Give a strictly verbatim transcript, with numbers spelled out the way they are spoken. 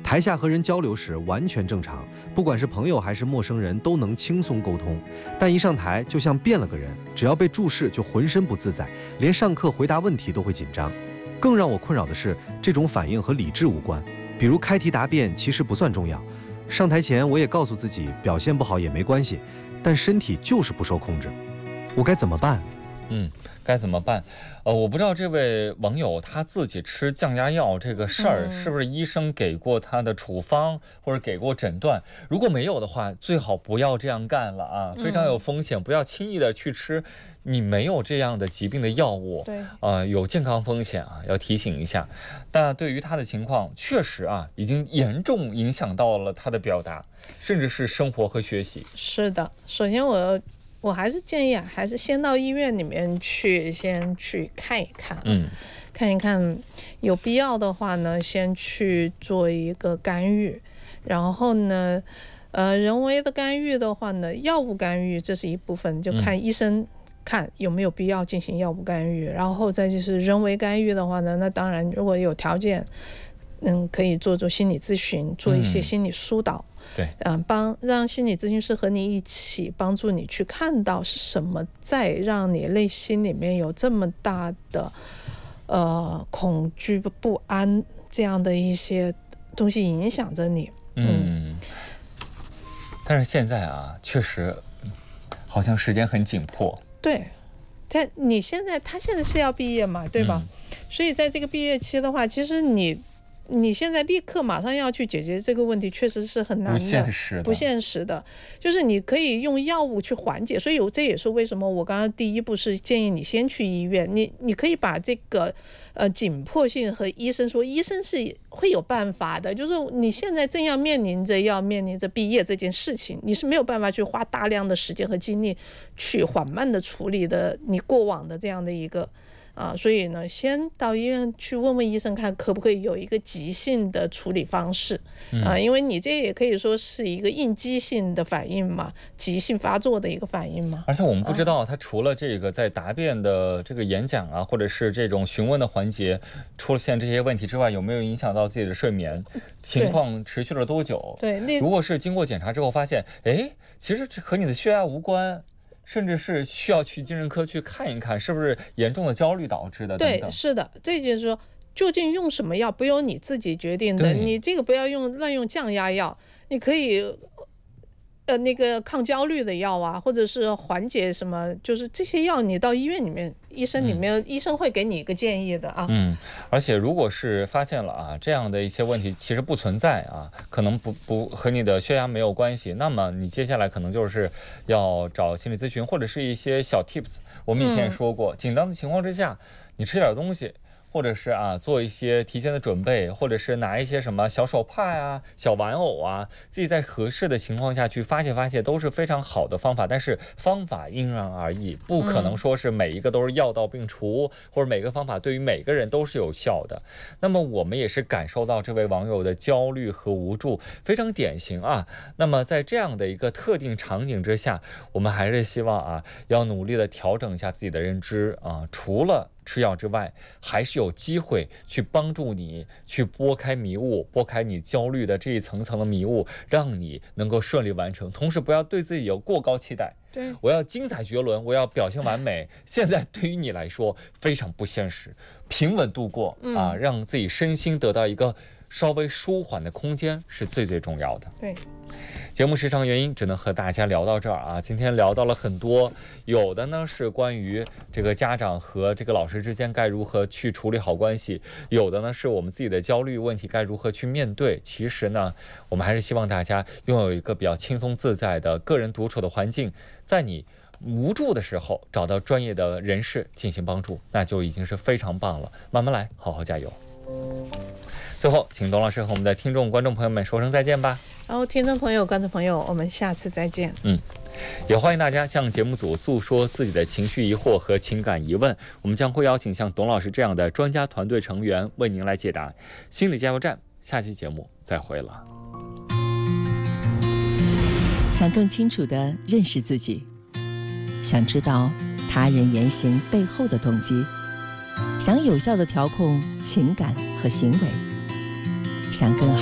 台下和人交流时完全正常，不管是朋友还是陌生人都能轻松沟通。但一上台就像变了个人，只要被注视就浑身不自在，连上课回答问题都会紧张。更让我困扰的是，这种反应和理智无关。比如开题答辩其实不算重要，上台前我也告诉自己表现不好也没关系，但身体就是不受控制，我该怎么办？ 嗯，该怎么办？呃，我不知道这位网友他自己吃降压药这个事儿，是不是医生给过他的处方或者给过诊断？如果没有的话，最好不要这样干了啊，非常有风险，不要轻易的去吃你没有这样的疾病的药物， 对， 呃，有健康风险啊，要提醒一下。但对于他的情况，确实啊，已经严重影响到了他的表达，甚至是生活和学习。 是的，首先我。我还是建议啊，还是先到医院里面去，先去看一看， 嗯， 看一看，有必要的话呢，先去做一个干预，然后呢，呃，人为的干预的话呢，药物干预这是一部分，就看医生看有没有必要进行药物干预，嗯、然后再就是人为干预的话呢，那当然如果有条件，嗯，可以做做心理咨询，做一些心理疏导。嗯对， 嗯，帮让心理咨询师和你一起帮助你去看到是什么在让你内心里面有这么大的呃恐惧不安这样的一些东西影响着你。 嗯，嗯但是现在啊，确实好像时间很紧迫。 对，但你现在他现在是要毕业嘛，对吧？嗯、所以在这个毕业期的话，其实你。你现在立刻马上要去解决这个问题，确实是很难的， 不现实的， 不现实的。就是你可以用药物去缓解，所以这也是为什么我刚刚第一步是建议你先去医院。你你可以把这个呃紧迫性和医生说，医生是会有办法的。就是你现在正要面临着要面临着毕业这件事情，你是没有办法去花大量的时间和精力去缓慢的处理的你过往的这样的一个。啊，所以呢，先到医院去问问医生，看可不可以有一个急性的处理方式啊，因为你这也可以说是一个应激性的反应嘛，急性发作的一个反应嘛。 而且我们不知道他除了这个在答辩的这个演讲啊，或者是这种询问的环节出现这些问题之外，有没有影响到自己的睡眠？情况持续了多久？ 对， 如果是经过检查之后发现，哎，其实和你的血压无关。甚至是需要去精神科去看一看，是不是严重的焦虑导致的等等。 对，是的，这就是说，究竟用什么药不由你自己决定的。你这个不要用乱用降压药，你可以，呃，那个抗焦虑的药啊，或者是缓解什么，就是这些药，你到医院里面，医生里面、嗯、医生会给你一个建议的啊。 嗯，而且如果是发现了啊这样的一些问题其实不存在啊，可能不不和你的血压没有关系，那么你接下来可能就是要找心理咨询或者是一些小 tips。我们以前也说过，嗯、紧张的情况之下，你吃点东西。或者是啊，做一些提前的准备，或者是拿一些什么小手帕呀、小玩偶啊，自己在合适的情况下去发泄发泄，都是非常好的方法。但是方法因人而异，不可能说是每一个都是药到病除，嗯、或者每个方法对于每个人都是有效的。那么我们也是感受到这位网友的焦虑和无助，非常典型啊。那么在这样的一个特定场景之下，我们还是希望啊，要努力的调整一下自己的认知啊，除了吃药之外，还是有机会去帮助你去拨开迷雾，拨开你焦虑的这一层层的迷雾，让你能够顺利完成。同时不要对自己有过高期待， 对， 我要精彩绝伦，我要表现完美。现在对于你来说非常不现实，平稳度过、嗯、啊，让自己身心得到一个稍微舒缓的空间是最最重要的。 对， 节目时长原因只能和大家聊到这儿啊。今天聊到了很多，有的呢是关于这个家长和这个老师之间该如何去处理好关系，有的呢是我们自己的焦虑问题该如何去面对。其实呢，我们还是希望大家拥有一个比较轻松自在的个人独处的环境，在你无助的时候找到专业的人士进行帮助，那就已经是非常棒了。慢慢来，好好加油。最后，请董老师和我们的听众、观众朋友们说声再见吧。 然后，听众朋友、观众朋友，我们下次再见。 嗯，也欢迎大家向节目组诉说自己的情绪疑惑和情感疑问，我们将会邀请像董老师这样的专家团队成员为您来解答。心理加油站，下期节目再会了。 想更清楚地认识自己，想知道他人言行背后的动机，想有效地调控情感和行为，想更好